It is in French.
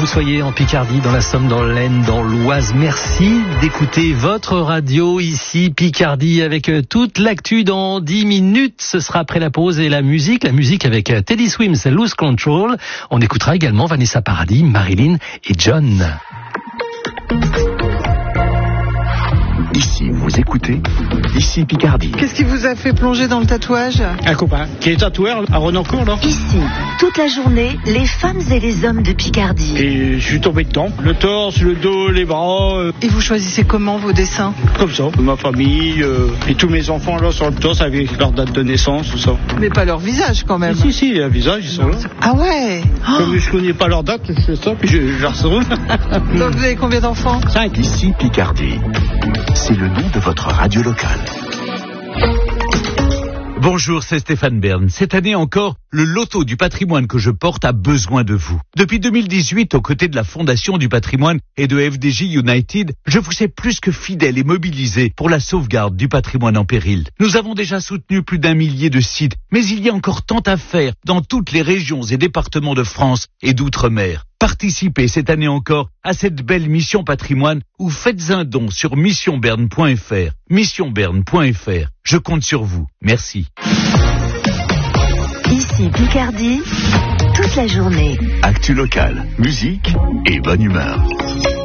vous soyez en Picardie, dans la Somme, dans l'Aisne, dans l'Oise. Merci d'écouter votre radio ici, Picardie, avec toute l'actu dans 10 minutes. Ce sera après la pause et la musique avec Teddy Swims, Lose Control. On écoutera également Vanessa Paradis, Marilyn et John. Ici, vous écoutez, ici Picardie. Qu'est-ce qui vous a fait plonger dans le tatouage ? Un copain qui est tatoueur à Renoncourt, là. Ici, toute la journée, les femmes et les hommes de Picardie. Et je suis tombé dedans. Le torse, le dos, les bras. Et vous choisissez comment vos dessins ? Comme ça. Ma famille et tous mes enfants là sur le torse avec leur date de naissance, tout ça. Mais pas leur visage quand même. Si, les visages, ils sont là. Ah ouais. Comme je connais pas leur date, je fais ça, puis je leur sauve. Donc vous avez combien d'enfants ? 5. Ici Picardie. C'est le nom de votre radio locale. Bonjour, c'est Stéphane Bern. Cette année encore, le loto du patrimoine que je porte a besoin de vous. Depuis 2018, aux côtés de la Fondation du patrimoine et de FDJ United, je vous sais plus que fidèle et mobilisé pour la sauvegarde du patrimoine en péril. Nous avons déjà soutenu plus d'1 millier de sites, mais il y a encore tant à faire dans toutes les régions et départements de France et d'outre-mer. Participez cette année encore à cette belle mission patrimoine ou faites un don sur missionberne.fr. Missionberne.fr. Je compte sur vous. Merci. Ici Picardie, toute la journée. Actu locale, musique et bonne humeur.